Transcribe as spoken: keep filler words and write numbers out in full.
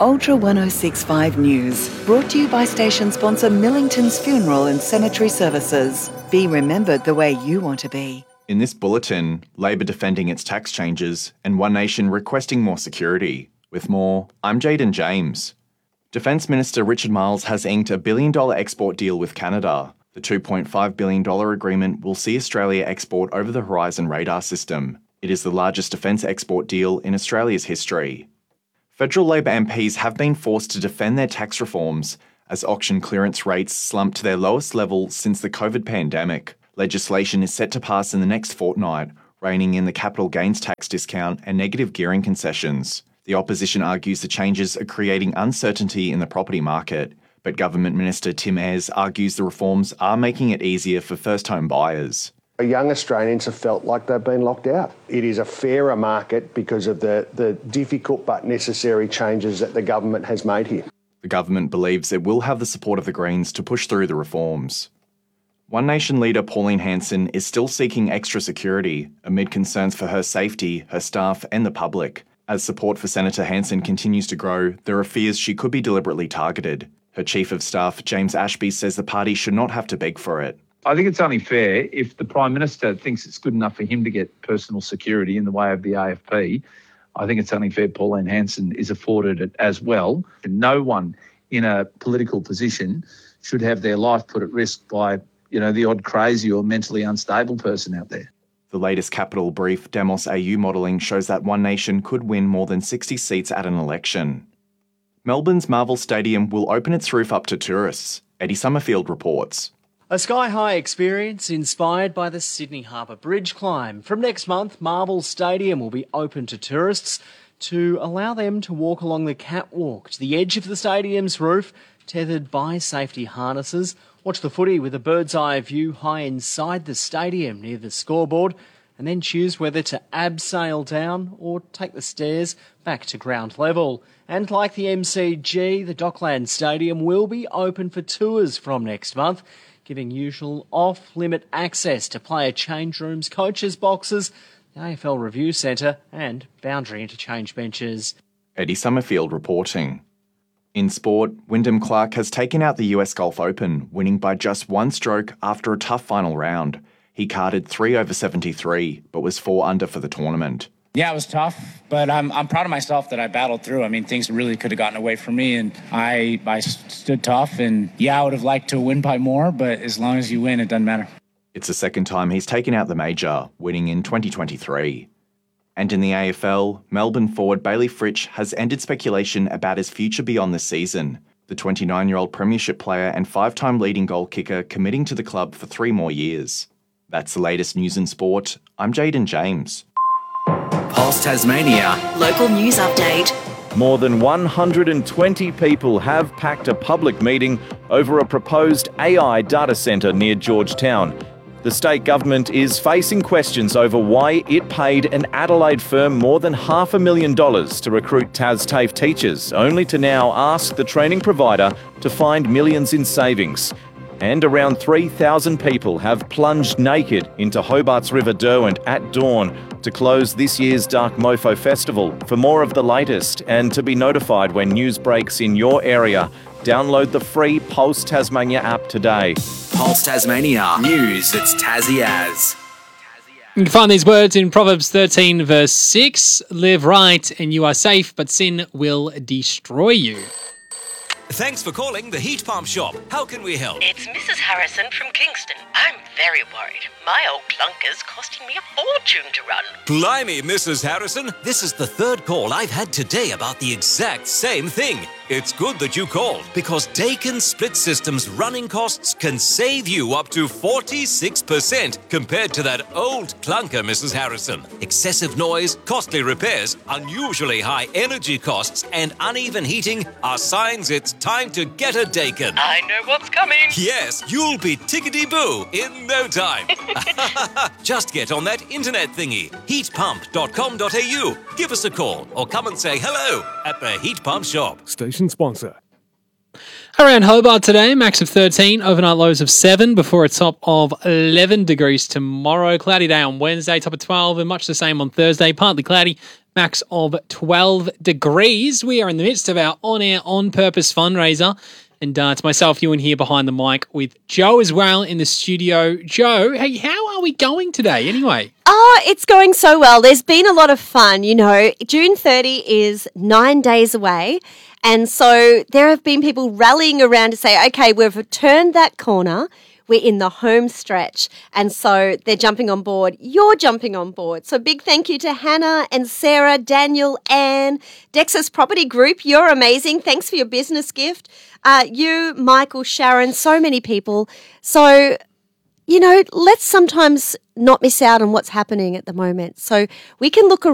Ultra one oh six point five News, brought to you by station sponsor Millington's Funeral and Cemetery Services. Be remembered the way you want to be. In this bulletin, Labor defending its tax changes and One Nation requesting more security. With more, I'm Jaden James. Defence Minister Richard Marles has inked a billion dollar export deal with Canada. The two point five billion dollars agreement will see Australia export Over the Horizon radar system. It is the largest defence export deal in Australia's history. Federal Labor M Ps have been forced to defend their tax reforms as auction clearance rates slumped to their lowest level since the COVID pandemic. Legislation is set to pass in the next fortnight, reining in the capital gains tax discount and negative gearing concessions. The opposition argues the changes are creating uncertainty in the property market, but Government Minister Tim Ayres argues the reforms are making it easier for first-home buyers. Young Australians have felt like they've been locked out. It is a fairer market because of the, the difficult but necessary changes that the government has made here. The government believes it will have the support of the Greens to push through the reforms. One Nation leader Pauline Hanson is still seeking extra security amid concerns for her safety, her staff and the public. As support for Senator Hanson continues to grow, there are fears she could be deliberately targeted. Her Chief of Staff, James Ashby, says the party should not have to beg for it. I think it's only fair if the Prime Minister thinks it's good enough for him to get personal security in the way of the A F P. I think it's only fair Pauline Hanson is afforded it as well. No one in a political position should have their life put at risk by, you know, the odd crazy or mentally unstable person out there. The latest Capital Brief Demos A U modelling shows that One Nation could win more than sixty seats at an election. Melbourne's Marvel Stadium will open its roof up to tourists. Eddie Summerfield reports. A sky-high experience inspired by the Sydney Harbour Bridge climb. From next month, Marvel Stadium will be open to tourists to allow them to walk along the catwalk to the edge of the stadium's roof, tethered by safety harnesses. Watch the footy with a bird's eye view high inside the stadium near the scoreboard, and then choose whether to abseil down or take the stairs back to ground level. And like the M C G, the Dockland Stadium will be open for tours from next month, giving usual off-limit access to player change rooms, coaches' boxes, the A F L Review Centre and boundary interchange benches. Eddie Summerfield reporting. In sport, Wyndham Clark has taken out the U S Gulf Open, winning by just one stroke after a tough final round. He carded three over seventy-three, but was four under for the tournament. Yeah, it was tough, but I'm I'm proud of myself that I battled through. I mean, things really could have gotten away from me, and I I stood tough. And yeah, I would have liked to win by more, but as long as you win, it doesn't matter. It's the second time he's taken out the major, winning in twenty twenty-three. And in the A F L, Melbourne forward Bailey Fritsch has ended speculation about his future beyond this season. The twenty-nine-year-old premiership player and five-time leading goal kicker committing to the club for three more years. That's the latest news in sport. I'm Jaden James. Pulse Tasmania. Local news update. More than one hundred twenty people have packed a public meeting over a proposed A I data centre near Georgetown. The state government is facing questions over why it paid an Adelaide firm more than half a million dollars to recruit TASTAFE teachers, only to now ask the training provider to find millions in savings. And around three thousand people have plunged naked into Hobart's River Derwent at dawn to close this year's Dark Mofo Festival. For more of the latest and to be notified when news breaks in your area, download the free Pulse Tasmania app today. Pulse Tasmania. News that's Tassie as. You can find these words in Proverbs thirteen, verse six. Live right and you are safe, but sin will destroy you. Thanks for calling the Heat Pump Shop. How can we help? It's Missus Harrison from Kingston. I'm very worried. My old clunker's costing me a fortune to run. Blimey, Missus Harrison. This is the third call I've had today about the exact same thing. It's good that you called, because Dakin Split System's running costs can save you up to forty-six percent compared to that old clunker, Missus Harrison. Excessive noise, costly repairs, unusually high energy costs, and uneven heating are signs it's time to get a Dakin. I know what's coming. Yes, you'll be tickety-boo in no time. Just get on that internet thingy, heat pump dot com dot a u. Give us a call or come and say hello at the Heat Pump Shop. Station sponsor. Around Hobart today, max of thirteen, overnight lows of seven before a top of eleven degrees tomorrow. Cloudy day on Wednesday, top of twelve, and much the same on Thursday. Partly cloudy, max of twelve degrees. We are in the midst of our on-air, on-purpose fundraiser. And uh, it's myself, Ewan, here behind the mic with Joe as well in the studio. Joe, hey, how are we going today anyway? Oh, it's going so well. There's been a lot of fun. You know, June thirtieth is nine days away. And so there have been people rallying around to say, okay, we've turned that corner. We're in the home stretch. And so they're jumping on board. You're jumping on board. So big thank you to Hannah and Sarah, Daniel, Anne, Dexus Property Group. You're amazing. Thanks for your business gift. Uh, you, Michael, Sharon, so many people. So, you know, let's sometimes not miss out on what's happening at the moment. So we can look around.